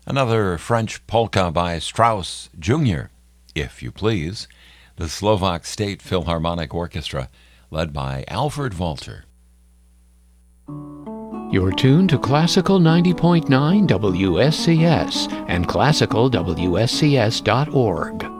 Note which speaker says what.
Speaker 1: Another French polka by Strauss Jr., if you please, the Slovak State Philharmonic Orchestra, led by Alfred Walter.
Speaker 2: You're tuned to Classical 90.9 WSCS and classicalwscs.org.